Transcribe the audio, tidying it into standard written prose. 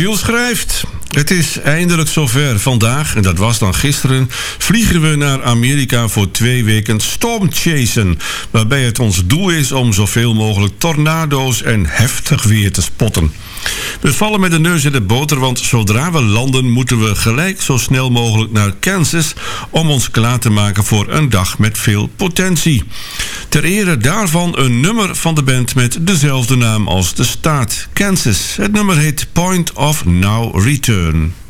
Giel schrijft: het is eindelijk zover. Vandaag, en dat was dan gisteren, vliegen we naar Amerika voor 2 weken stormchasen, waarbij het ons doel is om zoveel mogelijk tornado's en heftig weer te spotten. We vallen met de neus in de boter, want zodra we landen moeten we gelijk zo snel mogelijk naar Kansas om ons klaar te maken voor een dag met veel potentie. Ter ere daarvan een nummer van de band met dezelfde naam als de staat, Kansas. Het nummer heet Point of No Return.